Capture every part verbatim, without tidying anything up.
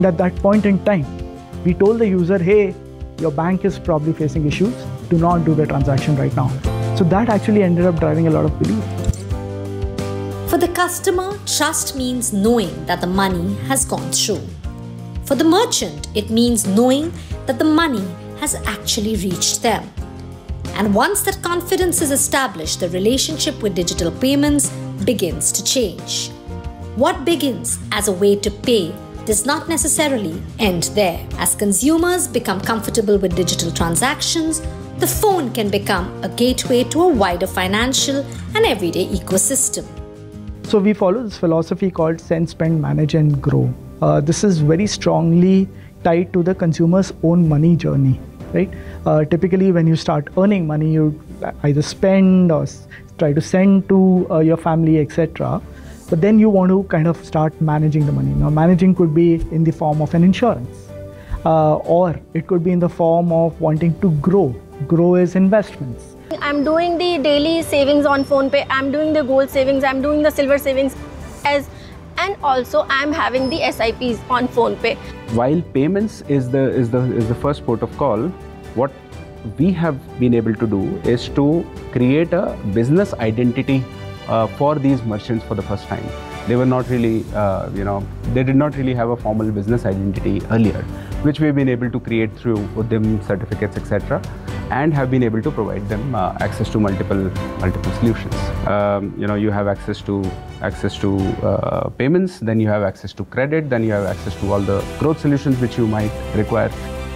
At that point in time, we told the user, hey, your bank is probably facing issues. Do not do the transaction right now. So that actually ended up driving a lot of belief. For the customer, trust means knowing that the money has gone through. For the merchant, it means knowing that the money has actually reached them. And once that confidence is established, the relationship with digital payments begins to change. What begins as a way to pay does not necessarily end there. As consumers become comfortable with digital transactions, the phone can become a gateway to a wider financial and everyday ecosystem. So we follow this philosophy called send, spend, manage and grow. Uh, this is very strongly tied to the consumer's own money journey, right? Uh, typically when you start earning money, you either spend or try to send to uh, your family, et cetera. But then you want to kind of start managing the money. Now managing could be in the form of an insurance, uh, or it could be in the form of wanting to grow. Grow is investments. I'm doing the daily savings on PhonePe, I'm doing the gold savings, I'm doing the silver savings, as and also I'm having the S I Ps on PhonePe. While payments is the is the is the first port of call, what we have been able to do is to create a business identity uh, for these merchants for the first time. They were not really, uh, you know, they did not really have a formal business identity earlier, which we've been able to create through Udyam certificates, et cetera, and have been able to provide them uh, access to multiple multiple solutions. Um, you know, you have access to access to uh, payments, then you have access to credit, then you have access to all the growth solutions which you might require.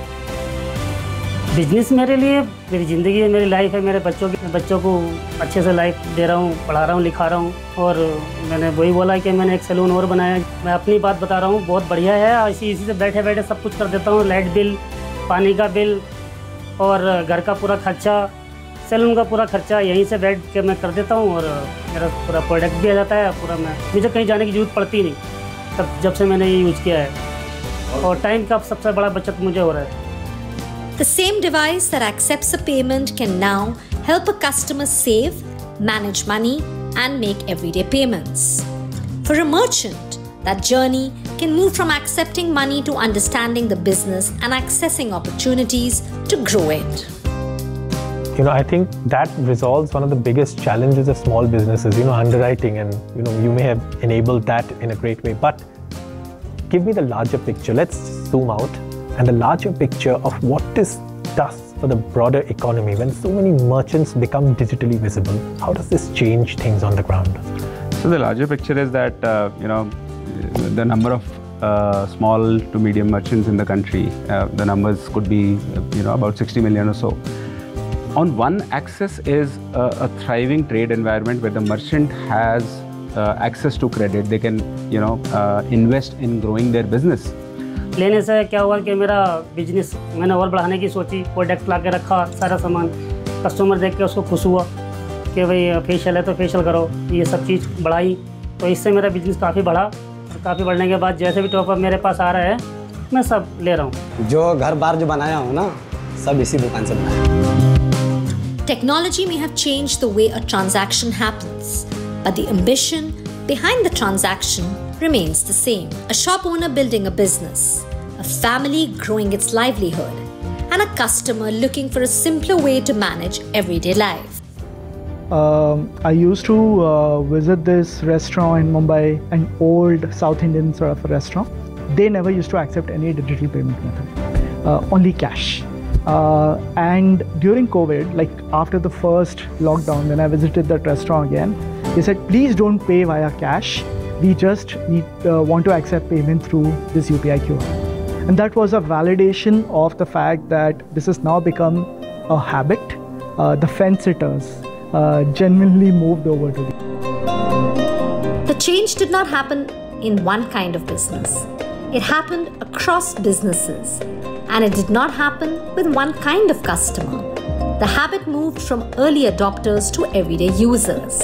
Business मेरे लिए मेरी ज़िंदगी है, मेरी life है, मेरे बच्चों की बच्चों को अच्छे से लाइफ दे रहा हूँ, पढ़ा रहा हूँ, लिखा रहा हूँ। और मैंने वही बोला कि मैंने एक सैलून और बनाया। मैं अपनी बात बता रहा हूँ, बहुत बढ़िया है। इसी इसी से बैठे बैठे सब कुछ कर देता हूँ, लाइट बिल, पानी का बिल और घर का पूरा खर्चा, सैलून का पूरा खर्चा यहीं से बैठ के मैं कर देता हूँ। और मेरा पूरा प्रोडक्ट भी आ जाता है पूरा। मैं मुझे कहीं जाने की ज़रूरत पड़ती नहीं तब जब से मैंने ये यूज़ किया है। और टाइम का सबसे बड़ा बचत मुझे हो रहा है। The same device that accepts a payment can now help a customer save, manage money, and make everyday payments. For a merchant, that journey can move from accepting money to understanding the business and accessing opportunities to grow it. You know, I think that resolves one of the biggest challenges of small businesses, you know, underwriting, and, you know, you may have enabled that in a great way. But give me the larger picture. Let's zoom out. And the larger picture of what this does for the broader economy when so many merchants become digitally visible. How does this change things on the ground? So the larger picture is that, uh, you know, the number of uh, small to medium merchants in the country, uh, the numbers could be, you know, about sixty million or so. On one axis is a, a thriving trade environment where the merchant has uh, access to credit. They can, you know, uh, invest in growing their business. लेने से क्या हुआ कि मेरा business मैंने और बढ़ाने की सोची, प्रोडक्ट ला के रखा, सारा सामान कस्टमर देख के उसको खुश हुआ कि भाई फेशियल है तो फेशियल करो, ये सब चीज़ बढ़ाई। तो इससे मेरा बिजनेस काफ़ी बढ़ा और काफ़ी बढ़ने के बाद जैसे भी टॉपअप मेरे पास आ रहा है मैं सब ले रहा हूँ। जो घर बार जो बनाया हूँ ना, सब इसी दुकान से बनाया। Technology may have changed the way a transaction happens, but the ambition behind the transaction remains the same. A shop owner building a business, a family growing its livelihood, and a customer looking for a simpler way to manage everyday life. Um, I used to uh, visit this restaurant in Mumbai, an old South Indian sort of a restaurant. They never used to accept any digital payment method, uh, only cash. Uh, and during COVID, like after the first lockdown, when I visited that restaurant again, they said, please don't pay via cash. We just need, uh, want to accept payment through this U P I Q R. And that was a validation of the fact that this has now become a habit. Uh, the fence-sitters uh, genuinely moved over to it. The change did not happen in one kind of business. It happened across businesses. And it did not happen with one kind of customer. The habit moved from early adopters to everyday users.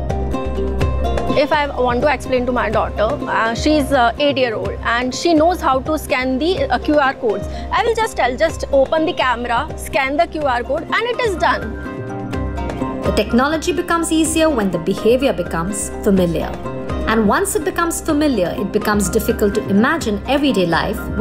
If I want to explain to my daughter, uh, she's uh, eight year old and she knows how to scan the uh, Q R codes. I will just tell, just open the camera, scan the Q R code, and it is done. The technology becomes easier when the behavior becomes familiar. And once it becomes familiar, it becomes difficult to imagine everyday life